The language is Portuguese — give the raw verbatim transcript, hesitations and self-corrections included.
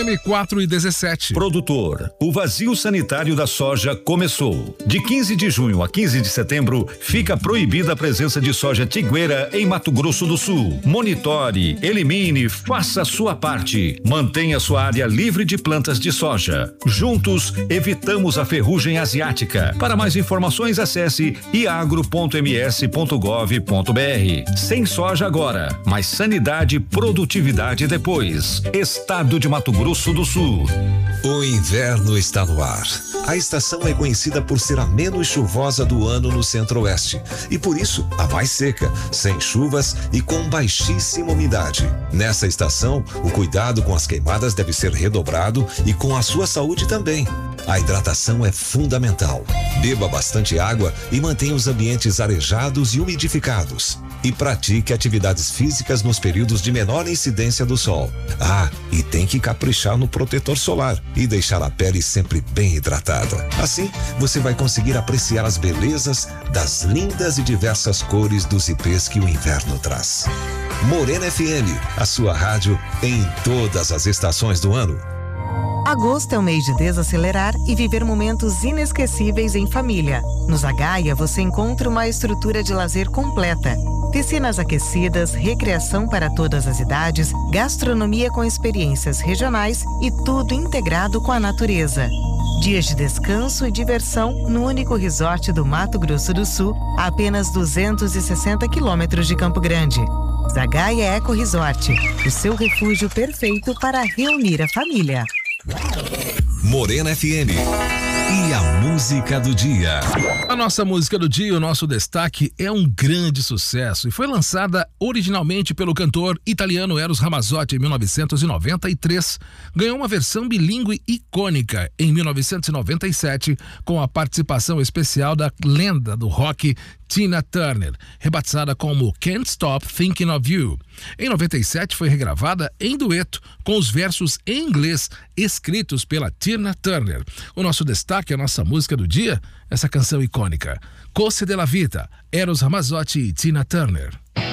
M quatro e dezessete. Produtor, o vazio sanitário da soja começou. De quinze de junho a quinze de setembro, fica proibida a presença de soja tigueira em Mato Grosso do Sul. Monitore, elimine, faça a sua parte. Mantenha sua área livre de plantas de soja. Juntos, evitamos a ferrugem asiática. Para mais informações, acesse iagro ponto m s ponto gov ponto b r. Sem soja agora, mas sanidade e produtividade depois. Estado de Mato Grosso do Sul. O inverno está no ar. A estação é conhecida por ser a menos chuvosa do ano no centro-oeste e por isso a mais seca, sem chuvas e com baixíssima umidade. Nessa estação, o cuidado com as queimadas deve ser redobrado e com a sua saúde também. A hidratação é fundamental. Beba bastante água e mantenha os ambientes arejados e umidificados. E pratique atividades físicas nos períodos de menor incidência do sol. Ah, e tem que caprichar no protetor solar e deixar a pele sempre bem hidratada. Assim, você vai conseguir apreciar as belezas das lindas e diversas cores dos ipês que o inverno traz. Morena F M, a sua rádio em todas as estações do ano. Agosto é o mês de desacelerar e viver momentos inesquecíveis em família. No Zagaia você encontra uma estrutura de lazer completa. Piscinas aquecidas, recreação para todas as idades, gastronomia com experiências regionais e tudo integrado com a natureza. Dias de descanso e diversão no único resort do Mato Grosso do Sul, a apenas duzentos e sessenta quilômetros de Campo Grande. Zagaia Eco Resort, o seu refúgio perfeito para reunir a família. Morena F M. E a música do dia. A nossa música do dia, o nosso destaque, é um grande sucesso e foi lançada originalmente pelo cantor italiano Eros Ramazzotti em mil novecentos e noventa e três. Ganhou uma versão bilíngue icônica em mil novecentos e noventa e sete com a participação especial da lenda do rock Tina Turner, rebatizada como Can't Stop Thinking of You. Em noventa e sete foi regravada em dueto com os versos em inglês escritos pela Tina Turner. O nosso destaque, a nossa música do dia, essa canção icônica, Cose della Vita, Eros Ramazzotti e Tina Turner.